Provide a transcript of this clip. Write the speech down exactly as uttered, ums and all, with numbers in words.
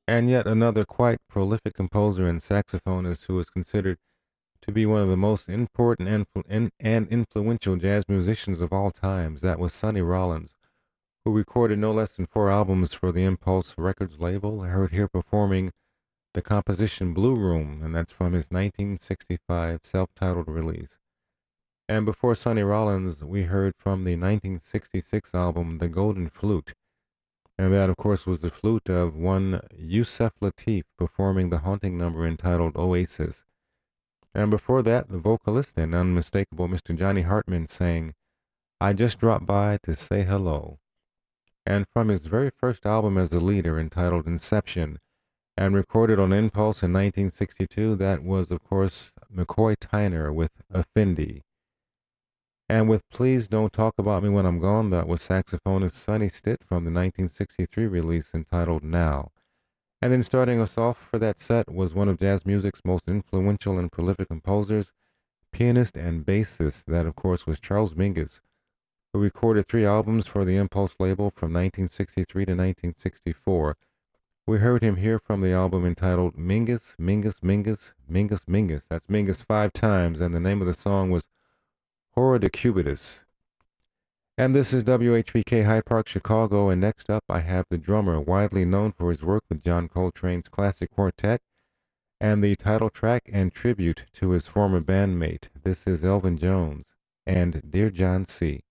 and yet another quite prolific composer and saxophonist who is considered to be one of the most important and, in, and influential jazz musicians of all times. That was Sonny Rollins, who recorded no less than four albums for the Impulse Records label. I heard here performing the composition Blue Room, and that's from his nineteen sixty-five self-titled release. And before Sonny Rollins, we heard from the nineteen sixty-six album The Golden Flute, and that, of course, was the flute of one Yusef Lateef performing the haunting number entitled Oasis. And before that, the vocalist and unmistakable Mister Johnny Hartman sang I Just Dropped By to Say Hello. And from his very first album as a leader entitled Inception, and recorded on Impulse in nineteen sixty-two, that was, of course, McCoy Tyner with Effendi. And with Please Don't Talk About Me When I'm Gone, that was saxophonist Sonny Stitt from the nineteen sixty-three release entitled Now. And then starting us off for that set was one of jazz music's most influential and prolific composers, pianist and bassist. That, of course, was Charles Mingus, who recorded three albums for the Impulse label from nineteen sixty-three to nineteen sixty-four. We heard him here from the album entitled Mingus, Mingus, Mingus, Mingus, Mingus. That's Mingus five times, and the name of the song was Hora de Cubitus. And this is W H B K Hyde Park, Chicago, and next up I have the drummer, widely known for his work with John Coltrane's classic quartet, and the title track and tribute to his former bandmate. This is Elvin Jones and Dear John C.